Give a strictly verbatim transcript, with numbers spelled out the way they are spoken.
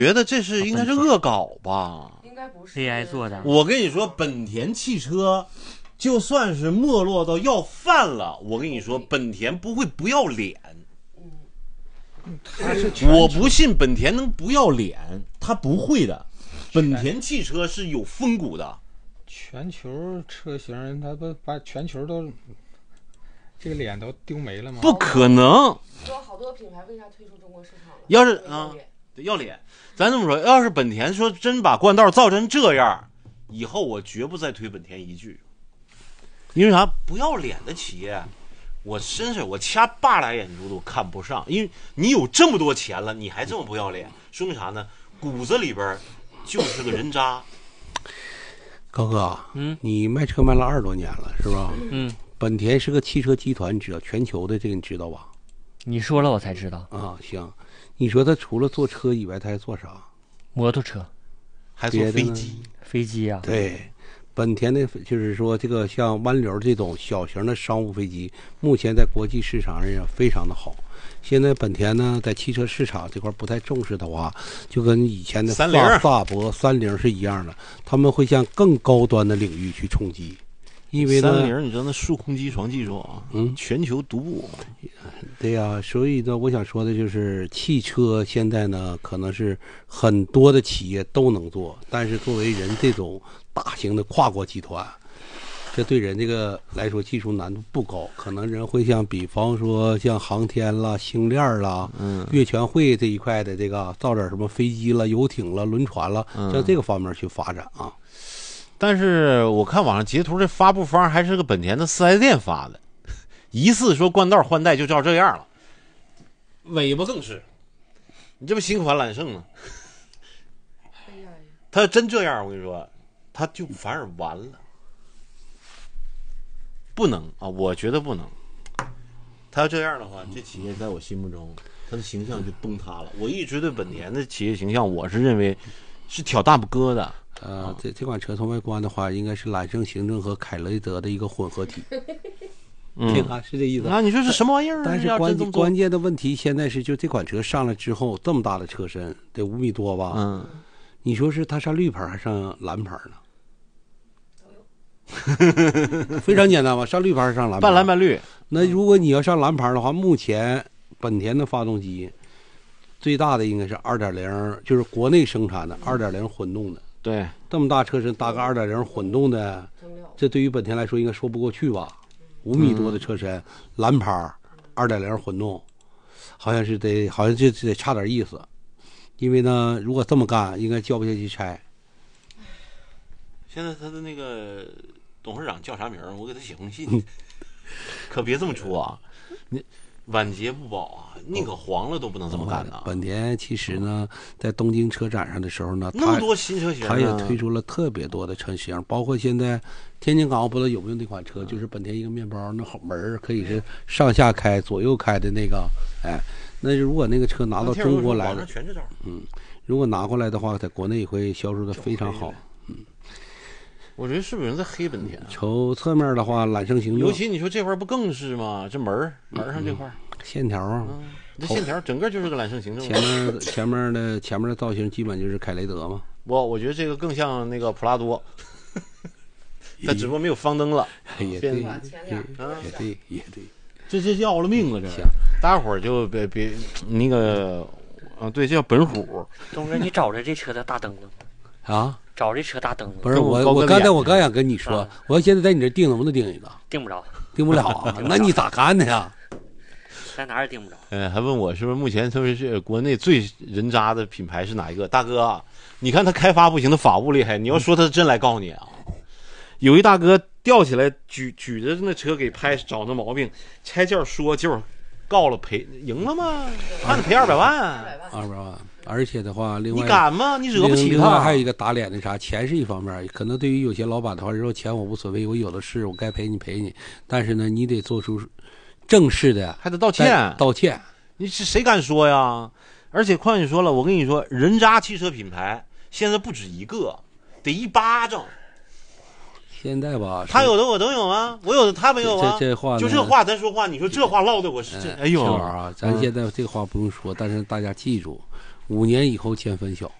觉得这是应该是恶搞吧？ 应该不是 A I 做的。 我跟你说，本田汽车就算是没落到要饭了，我跟你说，本田不会不要脸。 他是我不信本田能不要脸，他不会的。本田汽车是有风骨的。 全球车型，他不把全球都这个脸都丢没了吗？ 不可能。 说好多品牌为啥退出中国市场了？ 要是啊，对，要脸。咱这么说，要是本田说真把冠道造成这样，以后我绝不再推本田一句。因为啥？不要脸的企业，我真是我掐八俩眼珠都看不上。因为你有这么多钱了，你还这么不要脸，说明啥呢？骨子里边就是个人渣。 高哥， 嗯， 你卖车卖了二十多年了，是吧？ 嗯， 本田是个汽车集团，你知道全球的这个你知道吧？ 你说了我才知道啊。行，你说他除了做车以外，他还做啥？ 摩托车， 还做飞机。 飞机啊， 对，本田的就是说这个像湾流这种小型的商务飞机，目前在国际市场上非常的好。现在本田呢，在汽车市场这块不太重视的话，就跟以前的三菱、 萨博、三菱是一样的，他们会向更高端的领域去冲击。因为呢， 三菱你知道那数控机床技术啊， 嗯， 全球独步。 对呀、啊，所以呢，我想说的就是，汽车现在呢，可能是很多的企业都能做，但是作为人这种大型的跨国集团。这对人这个来说技术难度不高，可能人会像比方说像航天啦、星链啦、嗯、月全会这一块的这个造点什么飞机了、游艇了、轮船了， 嗯、 向这个方面去发展啊。 但是我看网上截图，这发布方还是个本田的四 S 店发的，疑似说冠道换代就照这样了，尾巴更是，你这不心怀揽胜吗？他真这样，我跟你说，他就反而完了。不能啊，我觉得不能。他要这样的话，这企业在我心目中，他的形象就崩塌了。我一直对本田的企业形象，我是认为是挑大拇哥的。 呃，这这款车从外观的话，应该是揽胜行政和凯雷德的一个混合体。 嗯， 这个是这意思。 啊，你说是什么玩意儿？ 但是关键关键的问题现在是，就这款车上来之后，这么大的车身，得五米多吧？ 嗯， 你说是它上绿牌还是上蓝牌呢？非常简单吧，上绿牌上蓝牌， 半蓝半绿。 那如果你要上蓝牌的话，目前本田的发动机最大的应该是 二点零， 就是国内生产的 二点零 混动的。 对， 这么大车身搭个 二点零 混动的，这对于本田来说应该说不过去吧？五米多的车身，嗯、蓝牌 二点零 混动，好像是得好像就得差点意思。因为呢，如果这么干，应该交不下去差。 现在他的那个董事长叫啥名？我给他写封信，可别这么出啊！你晚节不保啊！宁可黄了都不能这么干呢。 本田其实呢，在东京车展上的时候呢， 那么多新车型， 它也推出了特别多的车型，包括现在天津港，我不知道有没有那款车，就是本田一个面包，那后门可以是上下开、左右开的那个，哎，那如果那个车拿到中国来了，嗯，如果拿过来的话，在国内会销售的非常好，嗯。 我觉得是不是有人在黑本田？ 瞅侧面的话，揽胜行政， 尤其你说这块不更是吗？这门门上这块、 嗯、线条啊、 嗯，这线条整个就是个揽胜行政。 前面前面的前面的造型基本就是凯雷德嘛。 我我觉得这个更像那个普拉多，它只不过没有方灯了。 也对，也对，也对， 这这要了命了，这大家伙儿就别别那个啊，对，这叫本虎。 东哥，你找着这车的大灯了吗？啊？ 找这车大灯不是我，我刚才我刚想跟你说，啊、我要现在在你这订，能不能订一个？ 订不着， 订不了啊！那你咋干的呀？ 在哪儿也订不着。 哎，还问我是不是目前特别是国内最人渣的品牌是哪一个？大哥，你看他开发不行，他法务厉害，你要说他真来告你啊！有一大哥吊起来举举着那车给拍，找那毛病，拆件说，结果告了赔赢了吗？判他赔二百万， 二百万。而且的话，另外你敢吗？你惹不起他。 另外还有一个打脸的啥，钱是一方面，可能对于有些老板的话，说钱我无所谓，我有的是，我该赔你赔你。但是呢，你得做出正式的， 还得道歉， 道歉。 你是谁敢说呀？而且况且说了，我跟你说，人渣汽车品牌现在不止一个，得一巴掌。 现在吧， 他有的我都有啊，我有的他没有啊。 这这话就这话咱说话，你说这话唠的我是，哎呦啊，咱现在这个话不用说，但是大家记住。 五年以后见分晓。